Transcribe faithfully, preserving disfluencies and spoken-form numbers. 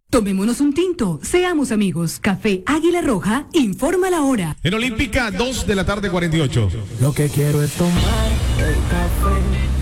Tomémonos un tinto, seamos amigos. Café Águila Roja, informa la hora. En Olímpica, dos de la tarde, cuarenta y ocho. Lo que quiero es tomar el café.